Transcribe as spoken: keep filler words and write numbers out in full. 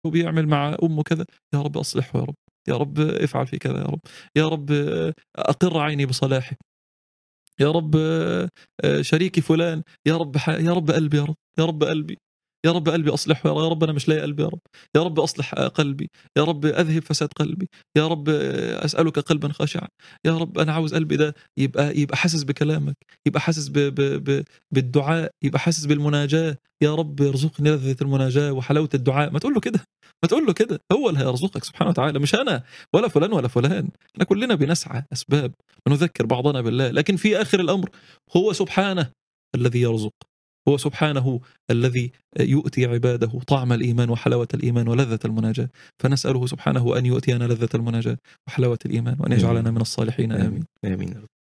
وبيعمل مع أمه كذا، يا رب أصلحه يا رب، يا رب افعل في كذا يا رب، يا رب أقر عيني بصلاحه، يا رب آآ شريكي فلان، يا رب ح يا رب قلبي يا رب، يا رب قلبي، يا رب قلبي أصلحه يا رب أنا مش لاقي قلبي يا رب، يا رب أصلح قلبي، يا رب أذهب فساد قلبي، يا رب أسألك قلبًا خاشعًا، يا رب أنا عاوز قلبي ده يبقى يبقى حاسس بكلامك، يبقى حاسس ب ب ب بالدعاء، يبقى حاسس بالمناجاة، يا رب ارزقني لذة المناجاة وحلاوة الدعاء، ما تقول له كده، ما تقول له كده، هو اللي هيرزقك سبحانه وتعالى مش أنا ولا فلان ولا فلان، إحنا كلنا بنسعى أسباب ونذكر بعضنا بالله، لكن في آخر الأمر هو سبحانه الذي يرزق، هو سبحانه الذي يؤتي عباده طعم الإيمان وحلاوة الإيمان ولذة المناجاة، فنسأله سبحانه أن يؤتينا لذة المناجاة وحلاوة الإيمان وأن يجعلنا آمين، من الصالحين آمين، آمين. آمين يا رب.